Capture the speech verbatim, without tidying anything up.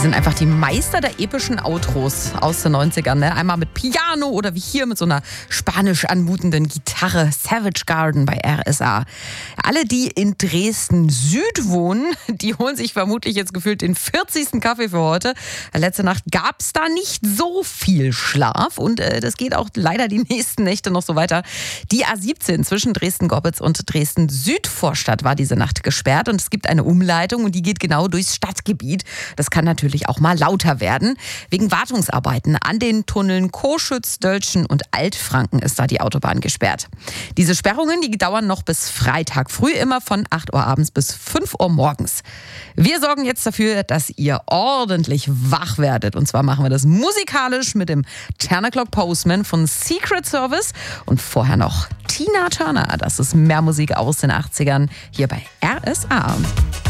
sind einfach die Meister der epischen Outros aus den neunzigern. Ne? Einmal mit Piano oder wie hier mit so einer spanisch anmutenden Gitarre. Savage Garden bei R S A. Alle, die in Dresden Süd wohnen, die holen sich vermutlich jetzt gefühlt den vierzigsten Kaffee für heute. Letzte Nacht gab es da nicht so viel Schlaf und äh, das geht auch leider die nächsten Nächte noch so weiter. Die A siebzehn zwischen Dresden-Goppitz und Dresden-Südvorstadt war diese Nacht gesperrt und es gibt eine Umleitung und die geht genau durchs Stadtgebiet. Das kann natürlich auch mal lauter werden. Wegen Wartungsarbeiten an den Tunneln Coschütz, Dölzschen und Altfranken ist da die Autobahn gesperrt. Diese Sperrungen, die dauern noch bis Freitag früh, immer von acht Uhr abends bis fünf Uhr morgens. Wir sorgen jetzt dafür, dass ihr ordentlich wach werdet. Und zwar machen wir das musikalisch mit dem ten O'Clock Postman von Secret Service und vorher noch Tina Turner. Das ist mehr Musik aus den achtzigern hier bei R S A.